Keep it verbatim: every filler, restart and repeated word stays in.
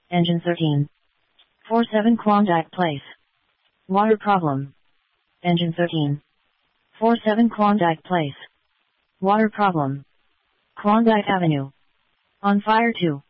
Engine thirteen. forty-seven Klondike Place. Water problem. Engine thirteen. forty-seven Klondike Place. Water problem. Klondike Avenue. On fire two.